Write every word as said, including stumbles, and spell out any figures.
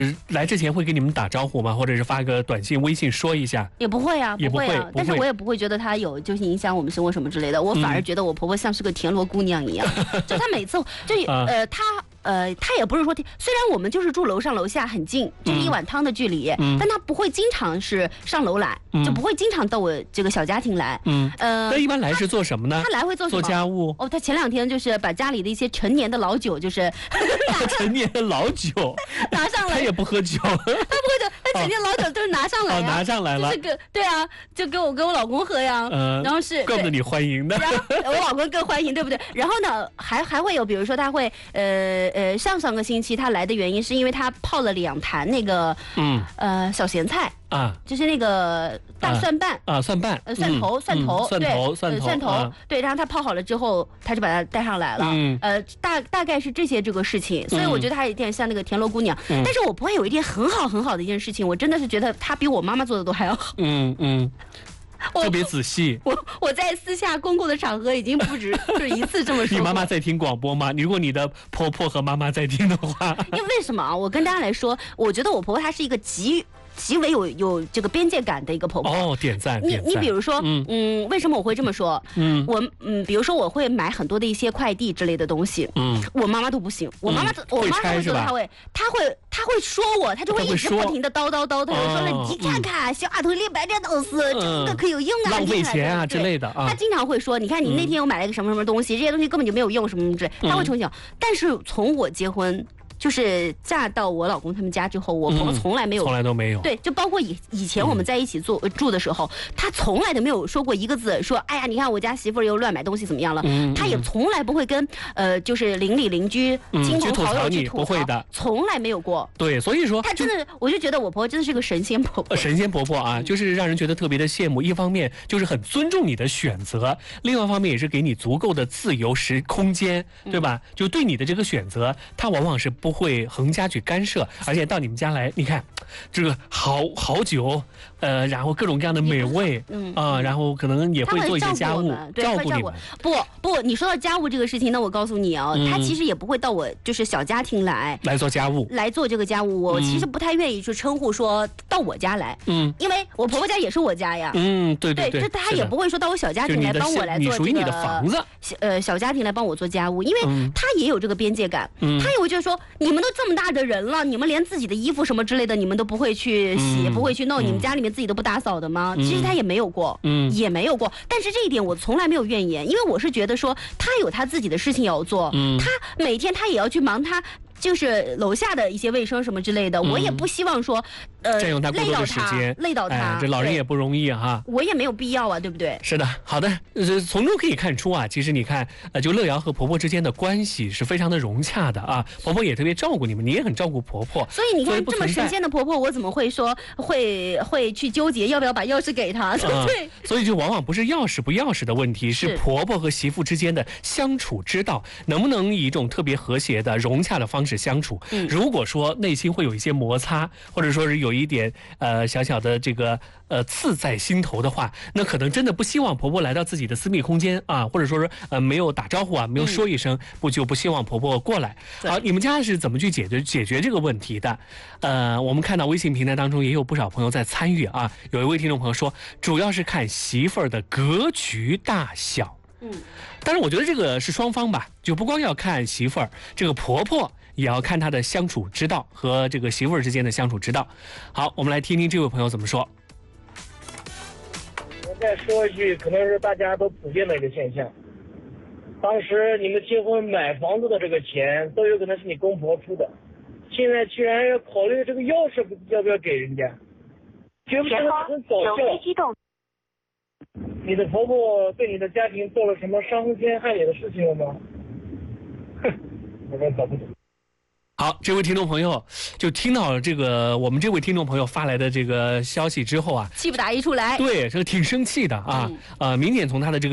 来之前会给你们打招呼吗？或者是发个短信、微信说一下？ 也不会啊， 也不会啊。 不会但是我也不会觉得她有就是影响我们生活什么之类的。我反而觉得我婆婆像是个田螺姑娘一样，就她每次就呃她。呃，他也不是说，虽然我们就是住楼上楼下很近，就是一碗汤的距离，嗯、但他不会经常是上楼来，嗯、就不会经常到我这个小家庭来。 嗯，呃，那一般来是做什么呢？ 他来会做什么？ 做家务。 哦，他前两天就是把家里的一些陈年的老酒，就是陈年的老酒拿上来。 他也不喝酒，他不喝酒，他陈年老酒都是拿上来、啊哦，拿上来了。 就是个对啊，就给我跟我老公喝呀。呃，然后是怪不得你欢迎的。 然后我老公更欢迎，对不对？然后呢，还还会有，比如说他会呃呃上上个星期他来的原因是因为他泡了两坛那个嗯呃小咸菜啊，就是那个大蒜瓣啊, 啊蒜瓣呃蒜头、嗯、蒜头、 嗯、蒜头蒜头蒜头、 啊、 对，然后他泡好了之后他就把它带上来了。嗯呃大大概是这些这个事情，所以我觉得他有点像那个田螺姑娘。嗯、但是我不会有一件很好很好的一件事情，我真的是觉得他比我妈妈做的都还要好。 嗯嗯。特别仔细， 我我在私下公共的场合已经不止是一次这么说。 你妈妈在听广播吗？如果你的婆婆和妈妈在听的话， 因为为什么啊？我跟大家来说，我觉得我婆婆她是一个极极为有有这个边界感的一个婆婆。 哦，点赞！ 你你比如说，嗯嗯，为什么我会这么说？嗯，我嗯，比如说我会买很多的一些快递之类的东西。嗯，我妈妈都不行，我妈妈、嗯、我妈妈会觉得她会，她会她会说我，她就会一直不停的叨叨叨，她就说了，你看看小丫头里摆这东西，这个可有用啊， 浪费钱啊之类的啊。 她经常会说，你看你那天我买了一个什么什么东西，这些东西根本就没有用，什么什么之类，她会重讲。但是从我结婚。就是嫁到我老公他们家之后，我婆婆从来没有、 嗯，从来都没有。 对，就包括以以前我们在一起住、嗯、住的时候，她从来都没有说过一个字，说哎呀，你看我家媳妇儿又乱买东西怎么样了？嗯，她也从来不会跟呃，就是邻里邻居、亲朋好友去吐槽， 不会的， 从来没有过。 对，所以说她真的，我就觉得我婆婆真的是个神仙婆婆。 神仙婆婆啊，就是让人觉得特别的羡慕。一方面就是很尊重你的选择，另外一方面也是给你足够的自由时空间，对吧？嗯、就对你的这个选择，她往往是不会横加去干涉，而且到你们家来，你看这个好好酒，呃，然后各种各样的美味，嗯啊、呃，然后可能也会做一些家务，照顾你们。 不不，你说到家务这个事情，那我告诉你哦，他、嗯、其实也不会到我就是小家庭来来做家务， 来做这个家务。我其实不太愿意去称呼说到我家来，嗯，因为我婆婆家也是我家呀， 嗯，对对对，就他也不会说到我小家庭来帮我来做这个， 属于你的房子， 呃，小家庭来帮我做家务，因为他也有这个边界感，嗯，他也会觉得说你们都这么大的人了，你们连自己的衣服什么之类的，你们都不会去洗，嗯、不会去弄、嗯，你们家里面自己都不打扫的吗？嗯、其实他也没有过，嗯，也没有过。但是这一点我从来没有怨言，因为我是觉得说他有他自己的事情要做，嗯，他每天他也要去忙他。就是楼下的一些卫生什么之类的，嗯、我也不希望说，呃， 占用他过多的时间， 累到他， 哎、这老人也不容易哈。 我也没有必要啊，对不对？ 是的，好的，呃，从中可以看出啊，其实你看，呃，就乐瑶和婆婆之间的关系是非常的融洽的啊，婆婆也特别照顾你们，你也很照顾婆婆。 所以你看，这么神仙的婆婆，我怎么会说会会去纠结要不要把钥匙给她？对不对？ 啊、所以就往往不是钥匙不钥匙的问题，是婆婆和媳妇之间的相处之道，能不能以一种特别和谐的融洽的方式相处？嗯。如果说内心会有一些摩擦，或者说是有一点呃小小的这个呃刺在心头的话，那可能真的不希望婆婆来到自己的私密空间啊，或者说是呃没有打招呼啊，没有说一声，嗯、不就不希望婆婆过来。好，你们家是怎么去解决解决这个问题的？呃，我们看到微信平台当中也有不少朋友在参与啊。有一位听众朋友说，主要是看媳妇儿的格局大小。嗯，但是我觉得这个是双方吧，就不光要看媳妇儿，这个婆婆也要看她的相处之道和这个媳妇儿之间的相处之道。好，我们来听听这位朋友怎么说。 我再说一句，可能是大家都普遍的一个现象。当时你们结婚买房子的这个钱，都有可能是你公婆出的，现在居然要考虑这个钥匙要不要给人家，觉不觉得很搞笑？你的婆婆对你的家庭做了什么伤天害理的事情了吗？哼，我们搞不懂。 好，这位听众朋友就听到了这个我们这位听众朋友发来的这个消息之后啊， 气不打一处来。 对，这个挺生气的啊，嗯、呃，明显从他的这个。